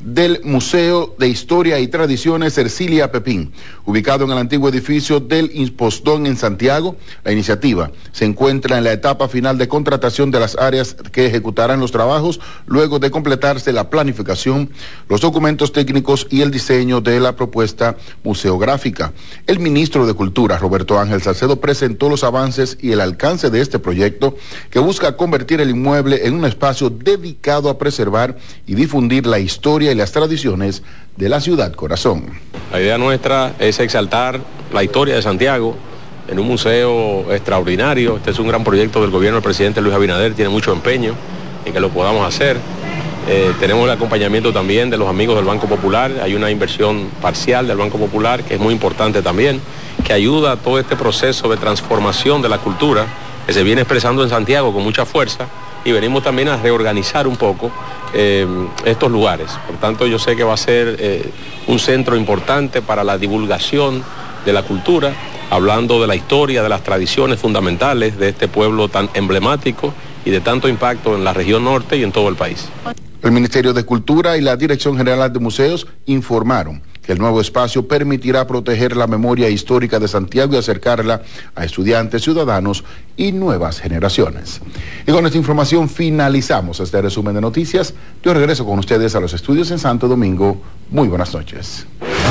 del Museo de Historia y Tradiciones Ercilia Pepín, ubicado en el antiguo edificio del Impostón en Santiago. La iniciativa se encuentra en la etapa final de contratación de las áreas que ejecutarán los trabajos, luego de completarse la planificación, los documentos técnicos y el diseño de la propuesta museográfica. El ministro de Cultura, Roberto Ángel Salcedo, presentó los avances y el alcance de este proyecto, que busca convertir el inmueble en un espacio dedicado a preservar y difundir la historia y las tradiciones de la ciudad corazón. La idea nuestra es exaltar la historia de Santiago en un museo extraordinario. Este es un gran proyecto del gobierno del presidente Luis Abinader, tiene mucho empeño en que lo podamos hacer. Tenemos el acompañamiento también de los amigos del Banco Popular, hay una inversión parcial del Banco Popular que es muy importante también, que ayuda a todo este proceso de transformación de la cultura que se viene expresando en Santiago con mucha fuerza, y venimos también a reorganizar un poco estos lugares. Por tanto, yo sé que va a ser un centro importante para la divulgación de la cultura, hablando de la historia, de las tradiciones fundamentales de este pueblo tan emblemático y de tanto impacto en la región norte y en todo el país. El Ministerio de Cultura y la Dirección General de Museos informaron que el nuevo espacio permitirá proteger la memoria histórica de Santiago y acercarla a estudiantes, ciudadanos y nuevas generaciones. Y con esta información finalizamos este resumen de noticias. Yo regreso con ustedes a los estudios en Santo Domingo. Muy buenas noches.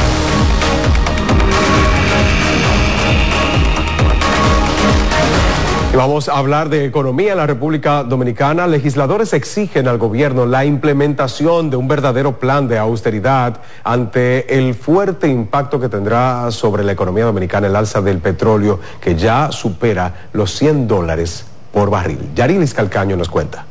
Y vamos a hablar de economía en la República Dominicana. Legisladores exigen al gobierno la implementación de un verdadero plan de austeridad ante el fuerte impacto que tendrá sobre la economía dominicana el alza del petróleo, que ya supera los $100 por barril. Yarilis Calcaño nos cuenta.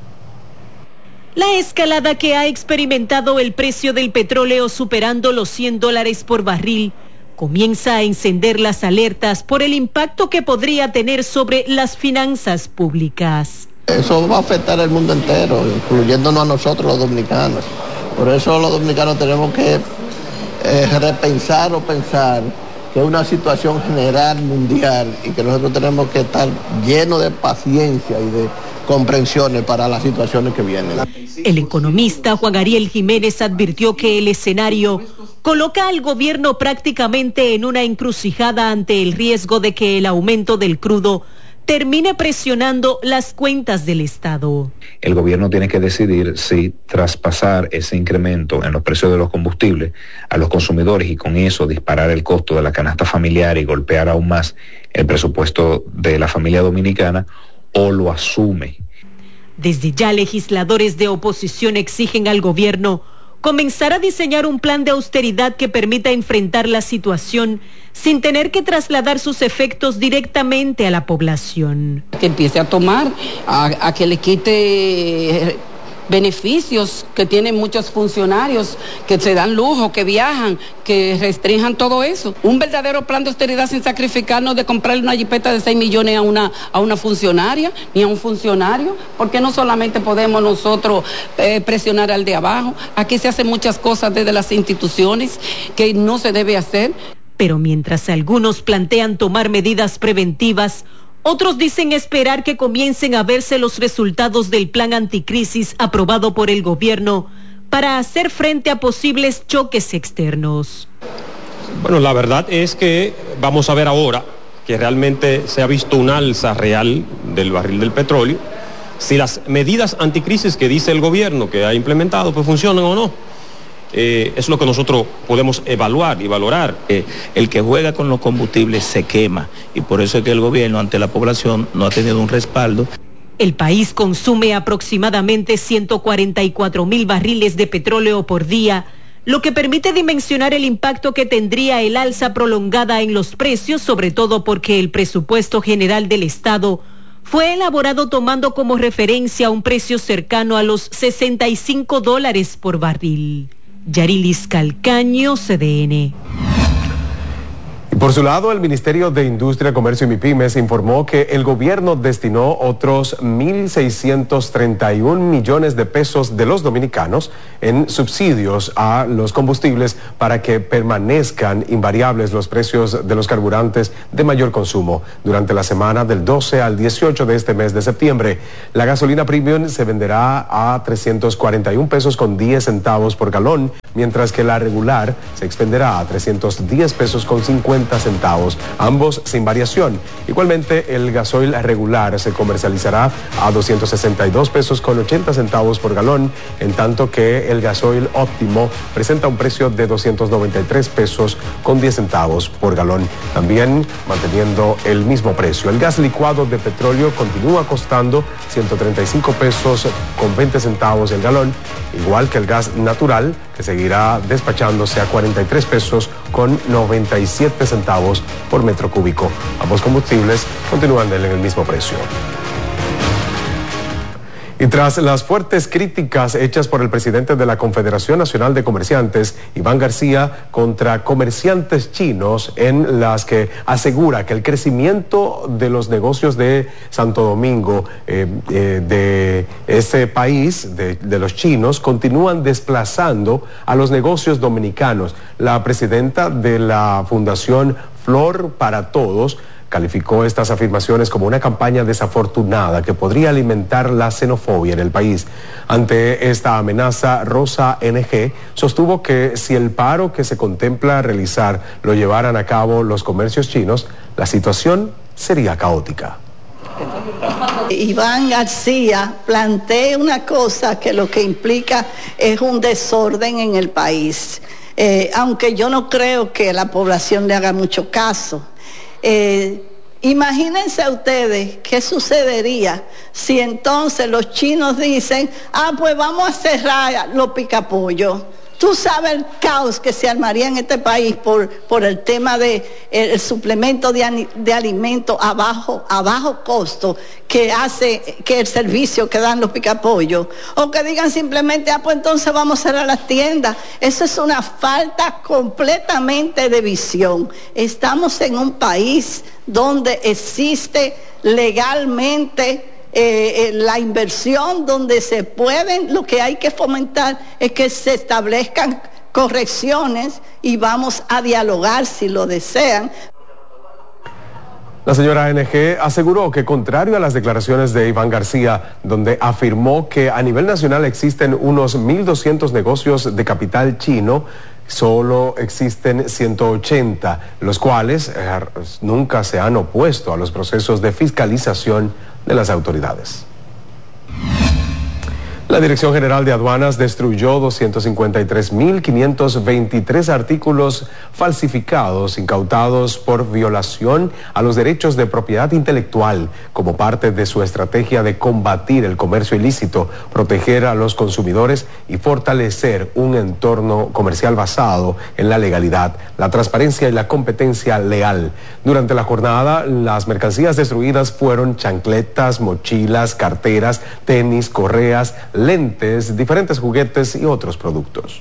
La escalada que ha experimentado el precio del petróleo superando los $100 por barril comienza a encender las alertas por el impacto que podría tener sobre las finanzas públicas. Eso va a afectar al mundo entero, incluyéndonos a nosotros los dominicanos. Por eso los dominicanos tenemos que repensar o pensar que es una situación general mundial y que nosotros tenemos que estar llenos de paciencia y de comprensiones para las situaciones que vienen. El economista Juan Ariel Jiménez advirtió que el escenario coloca al gobierno prácticamente en una encrucijada ante el riesgo de que el aumento del crudo termine presionando las cuentas del Estado. El gobierno tiene que decidir si traspasar ese incremento en los precios de los combustibles a los consumidores y con eso disparar el costo de la canasta familiar y golpear aún más el presupuesto de la familia dominicana, o lo asume. Desde ya, legisladores de oposición exigen al gobierno comenzar a diseñar un plan de austeridad que permita enfrentar la situación sin tener que trasladar sus efectos directamente a la población. Que empiece a tomar, a que le quite beneficios que tienen muchos funcionarios, que se dan lujo, que viajan, que restrinjan todo eso. Un verdadero plan de austeridad sin sacrificarnos de comprarle una jipeta de 6 millones a una funcionaria, ni a un funcionario, porque no solamente podemos nosotros presionar al de abajo. Aquí se hacen muchas cosas desde las instituciones que no se debe hacer. Pero mientras algunos plantean tomar medidas preventivas, otros dicen esperar que comiencen a verse los resultados del plan anticrisis aprobado por el gobierno para hacer frente a posibles choques externos. Bueno, la verdad es que vamos a ver ahora que realmente se ha visto un alza real del barril del petróleo, si las medidas anticrisis que dice el gobierno que ha implementado pues funcionan o no. Es lo que nosotros podemos evaluar y valorar. El que juega con los combustibles se quema y por eso es que el gobierno ante la población no ha tenido un respaldo. El país consume aproximadamente 144,000 barriles de petróleo por día, lo que permite dimensionar el impacto que tendría el alza prolongada en los precios, sobre todo porque el presupuesto general del Estado fue elaborado tomando como referencia un precio cercano a los $65 por barril. Yarilis Calcaño, CDN. Y por su lado, el Ministerio de Industria, Comercio y MIPYMES informó que el gobierno destinó otros 1.631 millones de pesos de los dominicanos en subsidios a los combustibles para que permanezcan invariables los precios de los carburantes de mayor consumo. Durante la semana del 12 al 18 de este mes de septiembre, la gasolina premium se venderá a 341 pesos con 10 centavos por galón, mientras que la regular se extenderá a 310 pesos con 50 centavos, ambos sin variación. Igualmente, el gasoil regular se comercializará a 262 pesos con 80 centavos por galón, en tanto que el gasoil óptimo presenta un precio de 293 pesos con 10 centavos por galón, también manteniendo el mismo precio. El gas licuado de petróleo continúa costando 135 pesos con 20 centavos el galón, igual que el gas natural, que seguirá despachándose a 43 pesos con 97 centavos por metro cúbico. Ambos combustibles continúan en el mismo precio. Y tras las fuertes críticas hechas por el presidente de la Confederación Nacional de Comerciantes, Iván García, contra comerciantes chinos, en las que asegura que el crecimiento de los negocios de Santo Domingo, de ese país, de los chinos, continúan desplazando a los negocios dominicanos. La presidenta de la Fundación Flor para Todos calificó estas afirmaciones como una campaña desafortunada que podría alimentar la xenofobia en el país. Ante esta amenaza, Rosa NG sostuvo que si el paro que se contempla realizar lo llevaran a cabo los comercios chinos, la situación sería caótica. Iván García plantea una cosa que lo que implica es un desorden en el país, aunque yo no creo que la población le haga mucho caso. Imagínense ustedes qué sucedería si entonces los chinos dicen, pues vamos a cerrar los picapollos. Tú sabes el caos que se armaría en este país por el tema de el suplemento de alimentos a bajo costo que hace que el servicio que dan los picapollos, o que digan simplemente, pues entonces vamos a cerrar las tiendas. Eso es una falta completamente de visión. Estamos en un país donde existe legalmente la inversión, donde se pueden, lo que hay que fomentar es que se establezcan correcciones y vamos a dialogar si lo desean. La señora NG aseguró que, contrario a las declaraciones de Iván García, donde afirmó que a nivel nacional existen unos 1.200 negocios de capital chino, solo existen 180, los cuales nunca se han opuesto a los procesos de fiscalización de las autoridades. La Dirección General de Aduanas destruyó 253.523 artículos falsificados incautados por violación a los derechos de propiedad intelectual como parte de su estrategia de combatir el comercio ilícito, proteger a los consumidores y fortalecer un entorno comercial basado en la legalidad, la transparencia y la competencia leal. Durante la jornada, las mercancías destruidas fueron chancletas, mochilas, carteras, tenis, correas, lentes, diferentes juguetes y otros productos.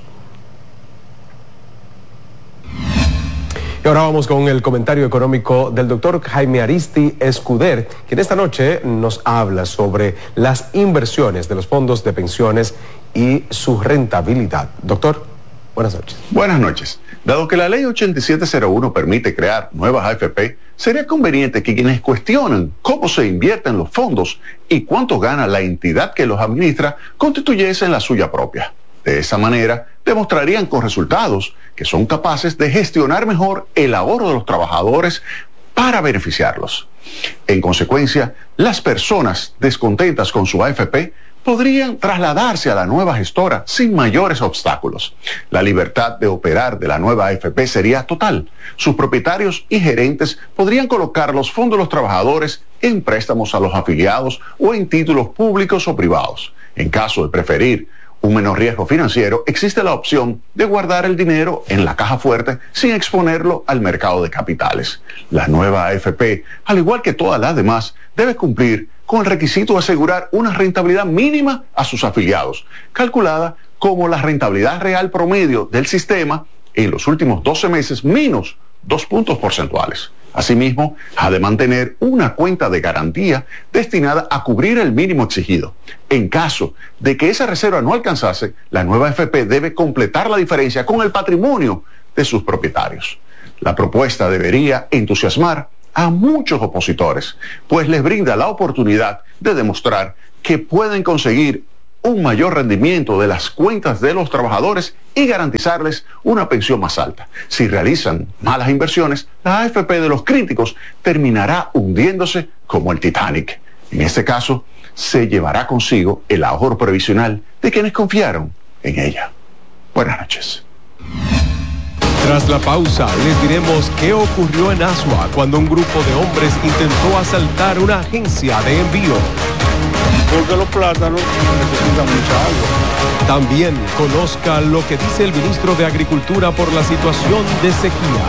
Y ahora vamos con el comentario económico del doctor Jaime Aristi Escuder, quien esta noche nos habla sobre las inversiones de los fondos de pensiones y su rentabilidad. Doctor, buenas noches. Buenas noches. Dado que la ley 8701 permite crear nuevas AFP, sería conveniente que quienes cuestionan cómo se invierten los fondos y cuánto gana la entidad que los administra constituyesen la suya propia. De esa manera, demostrarían con resultados que son capaces de gestionar mejor el ahorro de los trabajadores para beneficiarlos. En consecuencia, las personas descontentas con su AFP podrían trasladarse a la nueva gestora sin mayores obstáculos. La libertad de operar de la nueva AFP sería total. Sus propietarios y gerentes podrían colocar los fondos de los trabajadores en préstamos a los afiliados o en títulos públicos o privados. En caso de preferir un menor riesgo financiero, existe la opción de guardar el dinero en la caja fuerte sin exponerlo al mercado de capitales. La nueva AFP, al igual que todas las demás, debe cumplir con el requisito de asegurar una rentabilidad mínima a sus afiliados, calculada como la rentabilidad real promedio del sistema en los últimos 12 meses menos 2 puntos porcentuales. Asimismo, ha de mantener una cuenta de garantía destinada a cubrir el mínimo exigido. En caso de que esa reserva no alcanzase, la nueva AFP debe completar la diferencia con el patrimonio de sus propietarios. La propuesta debería entusiasmar a muchos opositores, pues les brinda la oportunidad de demostrar que pueden conseguir un mayor rendimiento de las cuentas de los trabajadores y garantizarles una pensión más alta. Si realizan malas inversiones, la AFP de los críticos terminará hundiéndose como el Titanic. En este caso, se llevará consigo el ahorro previsional de quienes confiaron en ella. Buenas noches. Tras la pausa, les diremos qué ocurrió en Asua cuando un grupo de hombres intentó asaltar una agencia de envío. Porque los plátanos necesitan mucha agua. También conozca lo que dice el ministro de Agricultura por la situación de sequía.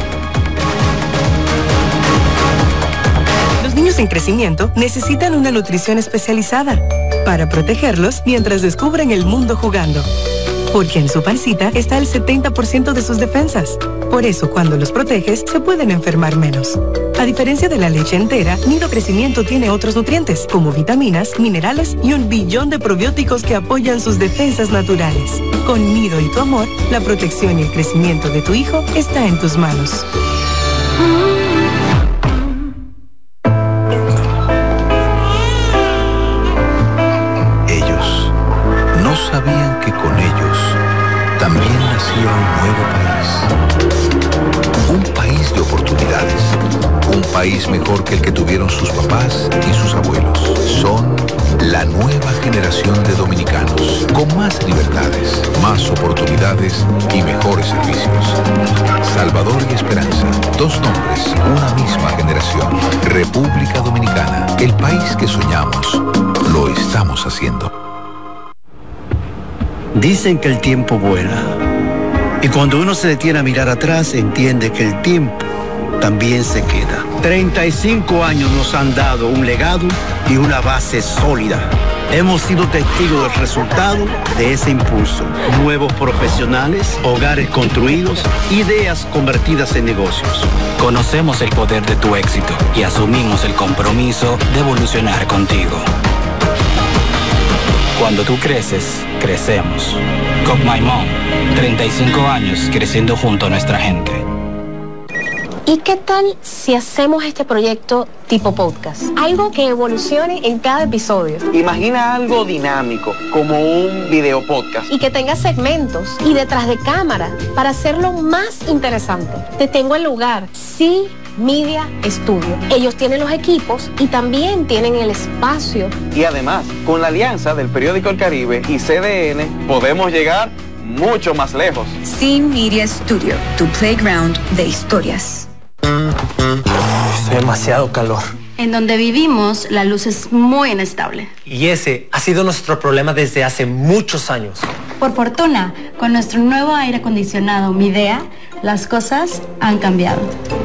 Los niños en crecimiento necesitan una nutrición especializada para protegerlos mientras descubren el mundo jugando. Porque en su pancita está el 70% de sus defensas. Por eso, cuando los proteges, se pueden enfermar menos. A diferencia de la leche entera, Nido Crecimiento tiene otros nutrientes, como vitaminas, minerales y 1 billón de probióticos que apoyan sus defensas naturales. Con Nido y tu amor, la protección y el crecimiento de tu hijo está en tus manos. Ellos no sabían que con ellos también nació un nuevo país. Un país de oportunidades. Un país mejor que el que tuvieron sus papás y sus abuelos. Son la nueva generación de dominicanos, con más libertades, más oportunidades y mejores servicios. Salvador y Esperanza, 2 nombres, una misma generación. República Dominicana, el país que soñamos, lo estamos haciendo. Dicen que el tiempo vuela. Y cuando uno se detiene a mirar atrás, entiende que el tiempo también se queda. 35 años nos han dado un legado y una base sólida. Hemos sido testigos del resultado de ese impulso. Nuevos profesionales, hogares construidos, ideas convertidas en negocios. Conocemos el poder de tu éxito y asumimos el compromiso de evolucionar contigo. Cuando tú creces, crecemos. Cook My Mom, 35 años creciendo junto a nuestra gente. ¿Y qué tal si hacemos este proyecto tipo podcast? Algo que evolucione en cada episodio. Imagina algo dinámico, como un video podcast. Y que tenga segmentos y detrás de cámara para hacerlo más interesante. Te tengo el lugar. Sí. Media Studio. Ellos tienen los equipos y también tienen el espacio. Y además, con la alianza del Periódico El Caribe y CDN, podemos llegar mucho más lejos. Sí Media Studio, tu playground de historias. Hace demasiado calor. En donde vivimos, la luz es muy inestable. Y ese ha sido nuestro problema desde hace muchos años. Por fortuna, con nuestro nuevo aire acondicionado Midea, las cosas han cambiado.